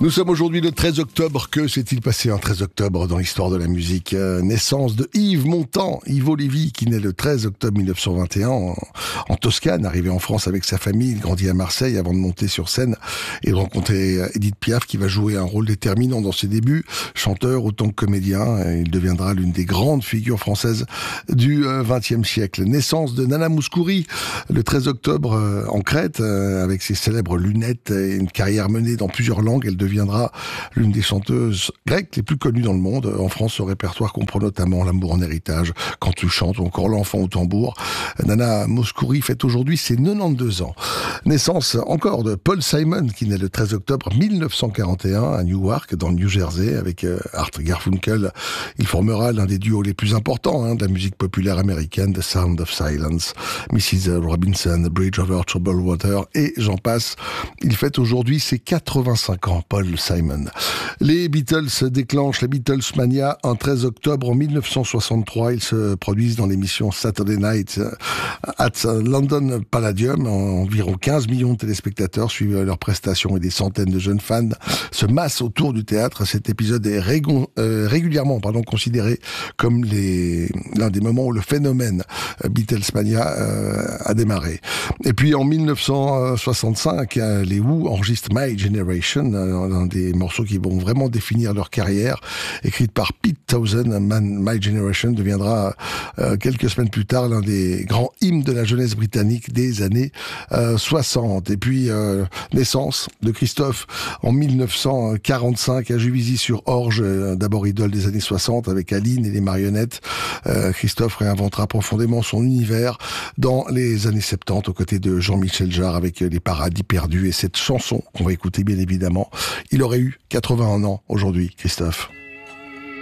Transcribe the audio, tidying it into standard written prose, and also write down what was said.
Nous sommes aujourd'hui le 13 octobre. Que s'est-il passé un 13 octobre dans l'histoire de la musique? Naissance de Yves Montand, Ivo Lévy, qui naît le 13 octobre 1921 en Toscane, arrivé en France avec sa famille. Il grandit à Marseille avant de monter sur scène et de rencontrer Édith Piaf, qui va jouer un rôle déterminant dans ses débuts. Chanteur autant que comédien, il deviendra l'une des grandes figures françaises du XXe siècle. Naissance de Nana Mouskouri, le 13 octobre en Crète, avec ses célèbres lunettes et une carrière menée dans plusieurs langues. Elle deviendra l'une des chanteuses grecques les plus connues dans le monde. En France, son répertoire comprend notamment L'amour en héritage, Quand tu chantes ou encore L'enfant au tambour. Nana Mouskouri fête aujourd'hui ses 92 ans. Naissance encore de Paul Simon, qui naît le 13 octobre 1941 à Newark, dans le New Jersey, avec Art Garfunkel. Il formera l'un des duos les plus importants de la musique populaire américaine, The Sound of Silence, Mrs. Robinson, The Bridge over Troubled Water, et j'en passe. Il fête aujourd'hui ses 85 ans, Paul Simon. Les Beatles déclenchent la Beatlesmania un 13 octobre en 1963. Ils se produisent dans l'émission Saturday Night at London Palladium. Environ 15 millions de téléspectateurs suivent leurs prestations et des centaines de jeunes fans se massent autour du théâtre. Cet épisode est régulièrement considéré comme l'un des moments où le phénomène Beatlesmania a démarré. Et puis en 1965, les Who enregistrent My Generation, l'un des morceaux qui vont vraiment définir leur carrière, écrite par Pete Townshend. My Generation deviendra quelques semaines plus tard l'un des grands hymnes de la jeunesse britannique des années 60. Et puis naissance de Christophe en 1945 à Juvisy-sur-Orge, d'abord idole des années 60 avec Aline et les marionnettes. Christophe réinventera profondément son univers dans les années 70 aux côtés de Jean-Michel Jarre avec Les Paradis Perdus et cette chanson qu'on va écouter bien évidemment. Il aurait eu 81 ans aujourd'hui, Christophe.